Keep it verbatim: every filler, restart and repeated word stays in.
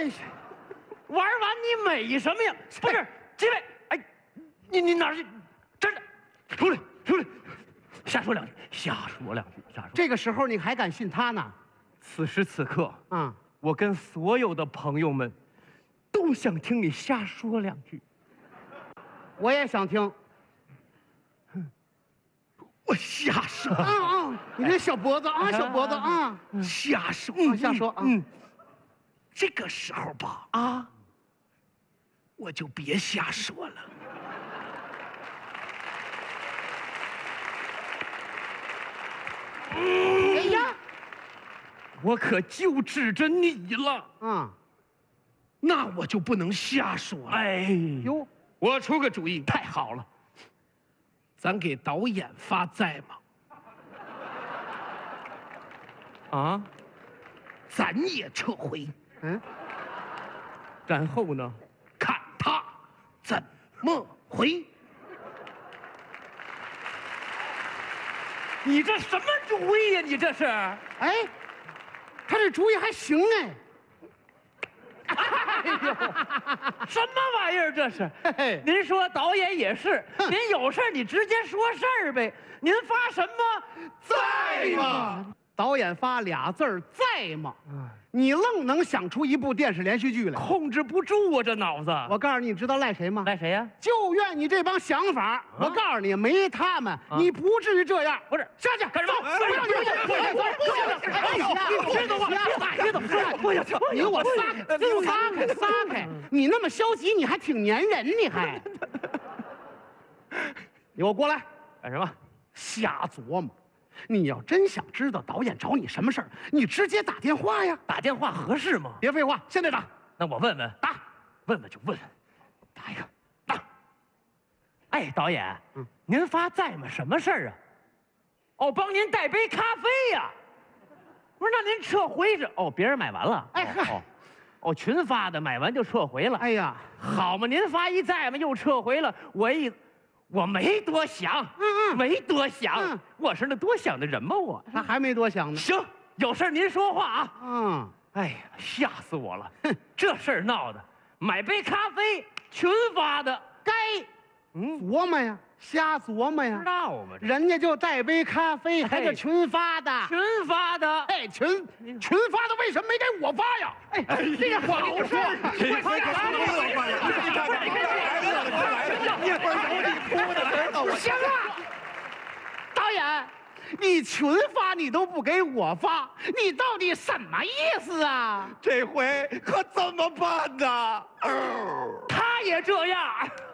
哎，玩完你美什么呀？不是，几位，哎，你你哪儿去？真的，出来出来，瞎说两句，瞎说两句，瞎说。 这个时候你还敢信他呢？ 此时此刻， 啊， 我跟所有的朋友们都想听你瞎说两句。 我也想听。 我瞎说啊啊！你这小脖子啊，小脖子啊， 瞎说， 嗯，瞎说啊。 嗯， 这个时候吧， 啊， 我就别瞎说了。 哎呀， 我可就指着你了。 啊， 那我就不能瞎说了。 哎呦， 哟， 我出个主意， 太好了， 咱给导演发债嘛， 啊， 咱也撤回， 嗯， 然后呢？ 看他怎么回。 你这什么主意呀？你这是？ 哎，他这主意还行哎。 哎呦，什么玩意儿这是？ 嘿嘿您说导演也是，您有事儿你直接说事儿呗。您发什么在嘛？ 导演发俩字儿在吗？你愣能想出一部电视连续剧来？ 控制不住啊，这脑子。 我告诉你，你知道赖谁吗？ 赖谁呀？ 就怨你这帮想法。我告诉你，没他们，你不至于这样。 不是下去干什么？ 不让你我别走啊！别打！别走！不行， 你给我撒开，撒开，撒开！你那么消极，你还挺粘人，你还。你给我过来， 干什么？ 瞎琢磨。你要真想知道导演找你什么事儿，你直接打电话呀。 打电话合适吗？ 别废话，现在打， 那我问问， 打。 问问就问问，打一个，打。哎，导演， 嗯， 您发在吗？什么事儿啊？哦，帮您带杯咖啡呀。不是，那您撤回这？哦，别人买完了。 哎嗨哦，哦，群发的，买完就撤回了。 哎呀， 好嘛，您发一在嘛，又撤回了。我一，我没多想， 嗯嗯没多想， 嗯我是那多想的人吗？我他还没多想呢。 行，有事您说话啊。 嗯， 哎呀，吓死我了！这事儿闹的，买杯咖啡群发的， 该嗯， 琢磨呀，瞎琢磨呀知。道吗？这人家就带杯咖啡，还是群发的。 群发的， 哎，群群发的为什么没给我发呀？哎，这个好事儿啊！ 你快点说你看看，一会儿有你哭的时候，我行了，导演，你群发你都不给我发，你到底什么意思啊？ 这回可怎么办呢？ 他也这样。